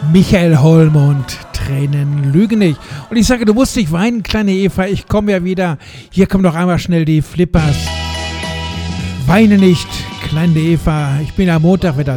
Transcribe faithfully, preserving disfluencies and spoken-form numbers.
Michael Holm und Tränen lügen nicht. Und ich sage, du musst nicht weinen, kleine Eva, ich komme ja wieder. Hier kommen doch einmal schnell die Flippers. Weine nicht, kleine Eva, ich bin am Montag wieder